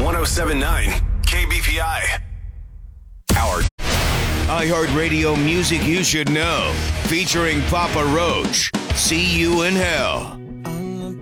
1079 KBPI. Our iHeartRadio music you should know. Featuring Papa Roach. See You in Hell.